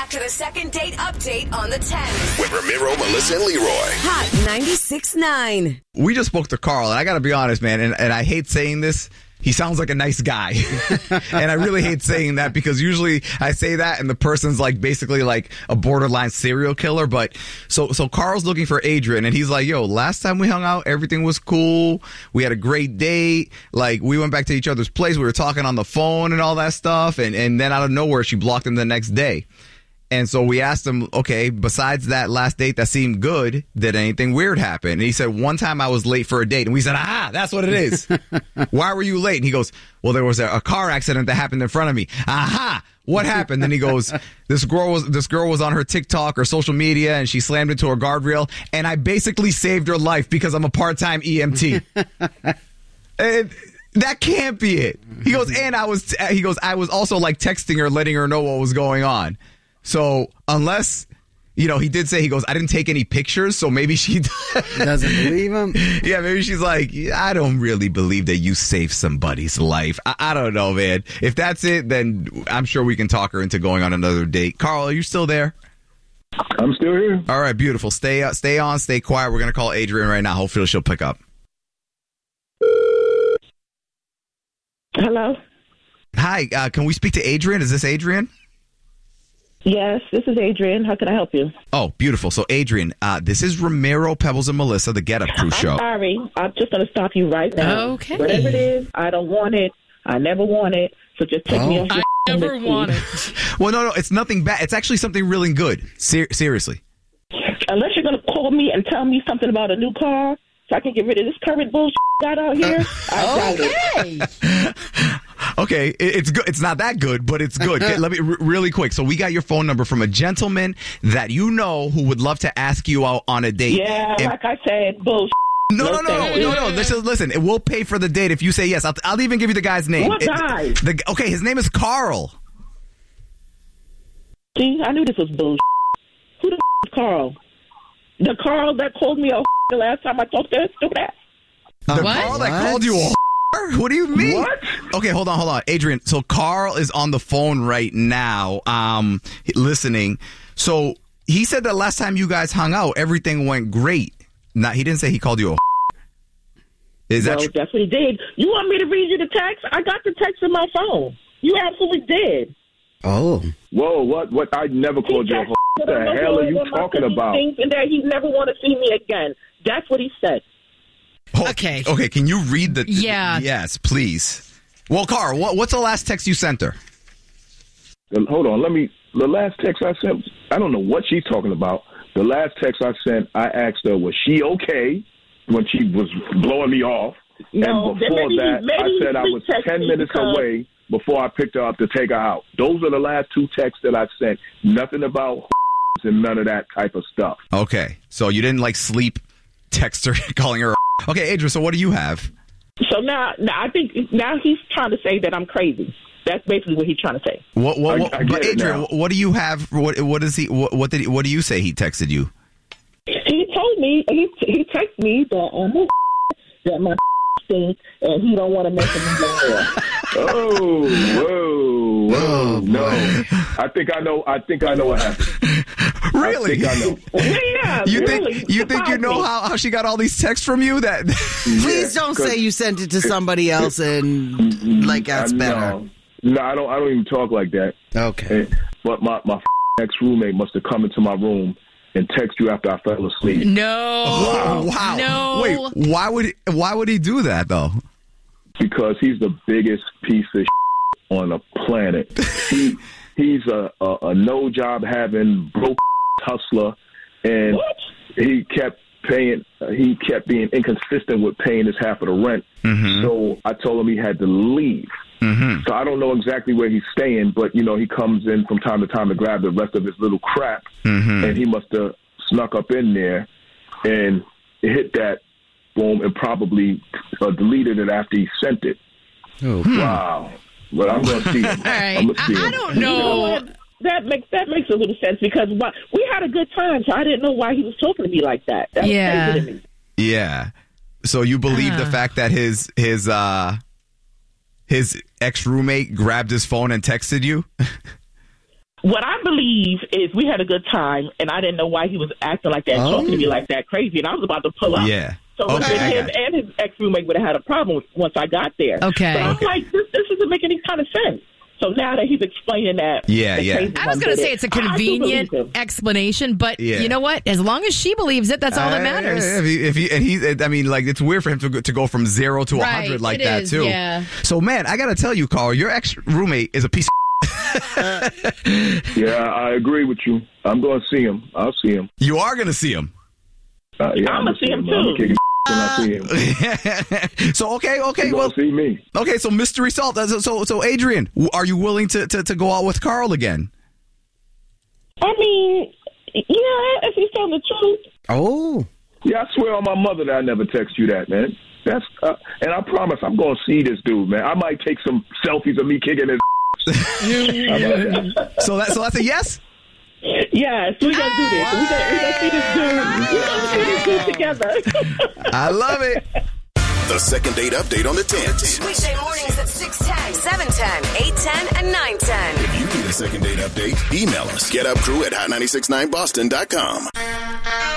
back to the second date update on the 10. With Ramiro, Melissa, and Leroy. Hot 96.9. We just spoke to Carl, and I got to be honest, man, and I hate saying this. He sounds like a nice guy. And I really hate saying that because usually I say that and the person's like basically like a borderline serial killer. But so Carl's looking for Adrian and he's like, yo, last time we hung out, everything was cool. We had a great date. Like we went back to each other's place. We were talking on the phone and all that stuff. And then out of nowhere, she blocked him the next day. And so we asked him, okay, besides that last date that seemed good, did anything weird happen? And he said, one time I was late for a date. And we said, that's what it is. Why were you late? And he goes, well, there was a car accident that happened in front of me. What happened? Then he goes, this girl was on her TikTok or social media and she slammed into a guardrail. And I basically saved her life because I'm a part-time EMT. And that can't be it. He goes, I was also like texting her, letting her know what was going on. So unless, he did say, he goes, I didn't take any pictures, so maybe she doesn't believe him. Yeah, maybe she's like, I don't really believe that you saved somebody's life. I don't know, man. If that's it, then I'm sure we can talk her into going on another date. Carl, are you still there? I'm still here. All right, beautiful. Stay on, stay quiet. We're going to call Adrian right now. Hopefully she'll pick up. Hello? Hi, can we speak to Adrian? Is this Adrian? Yes, this is Adrian. How can I help you? Oh, beautiful. So, Adrian, this is Ramiro, Pebbles, and Melissa, the Get Up Crew show. I'm sorry. I'm just going to stop you right now. Okay. Whatever it is, I don't want it. I never want it. So just take me off your I never want it. Well, no, it's nothing bad. It's actually something really good. Seriously. Unless you're going to call me and tell me something about a new car so I can get rid of this current bullshit got out here, I doubt it. Okay, it's good. It's not that good, but it's good. Okay, let me really quick. So we got your phone number from a gentleman that you know who would love to ask you out on a date. Yeah, like I said, bullshit. No. Listen, we'll pay for the date if you say yes. I'll even give you the guy's name. What guy? Okay, his name is Carl. See, I knew this was bullshit. Who the is Carl? The Carl that called me a the last time I talked to his stupid ass? The Carl that called you a What do you mean? What? Okay, hold on. Adrian, so Carl is on the phone right now, listening. So he said that last time you guys hung out, everything went great. Now, he didn't say he called you a Is that true? That's what he did. You want me to read you the text? I got the text in my phone. You absolutely did. Oh. Whoa, what? I never called you a What the hell are you talking about? And that he never want to see me again. That's what he said. Okay. Okay, can you read the... Yeah. Yes, please. Well, Carl, what's the last text you sent her? Hold on, the last text I sent, I don't know what she's talking about. The last text I sent, I asked her, was she okay when she was blowing me off? No, and before that, I said I was 10 minutes away before I picked her up to take her out. Those are the last two texts that I sent. Nothing about and none of that type of stuff. Okay, so you didn't sleep text her calling her Okay, Adrian, so what do you have? So now I think now he's trying to say that I'm crazy. That's basically what he's trying to say. But Adrian, what do you have? What do you say he texted you? He told me he texted me that my stinks and he don't want to mess with me anymore. Whoa, no! I think I know what happened. Really? I think I know. Yeah, you think you know how she got all these texts from you? That please don't say you sent it to somebody else and that's better. No, I don't even talk like that. Okay. But my ex-roommate must have come into my room and text you after I fell asleep. No. Wow. No. Wait, why would he do that though? Because he's the biggest piece of on the planet. He's a no job having broke hustler, and he kept being inconsistent with paying his half of the rent. Mm-hmm. So I told him he had to leave. Mm-hmm. So I don't know exactly where he's staying, but he comes in from time to time to grab the rest of his little crap, mm-hmm. and he must have snuck up in there and hit that boom and probably deleted it after he sent it. Oh, wow! But I'm going to see him. All right. I don't know. That makes a little sense because we had a good time, so I didn't know why he was talking to me like that. That was crazy to me. Yeah. So you believe the fact that his ex-roommate grabbed his phone and texted you? What I believe is we had a good time, and I didn't know why he was acting like that, talking to me like that, crazy, and I was about to pull up. Yeah. So him and his ex-roommate would have had a problem once I got there. Okay. So I'm like, this doesn't make any kind of sense. So now that he's explaining that, I was going to say it's a convenient explanation, but you know what? As long as she believes it, that's all that matters. It's weird for him to go from 0 to 100 like that is, too. Yeah. So man, I got to tell you, Carl, your ex-roommate is a piece of Yeah, I agree with you. I'm going to see him. I'll see him. You are going to see him. I'm going to see him too. I'm kicking when I see him. So okay, well, see me. Okay, so mystery salt. So Adrian, are you willing to go out with Carl again? I mean, yeah, if he's telling the truth. Oh. Yeah, I swear on my mother that I never text you that, man. That's and I promise I'm going to see this dude, man. I might take some selfies of me kicking his. So that's a yes. Yes, we gonna do this. We gonna see this dude. We gonna see this dude together. I love it. The second date update on the 10s. Weekday mornings at 6:10, 7:10, 8:10, and 9:10. If you need a second date update, email us. GetUpCrew@hot969boston.com.